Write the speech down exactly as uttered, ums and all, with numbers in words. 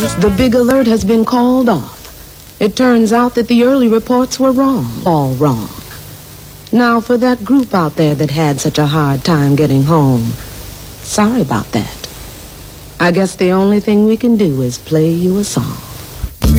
The big alert has been called off. It turns out that the early reports were wrong. All wrong. Now, for that group out there that had such a hard time getting home, sorry about that. I guess the only thing we can do is play you a song.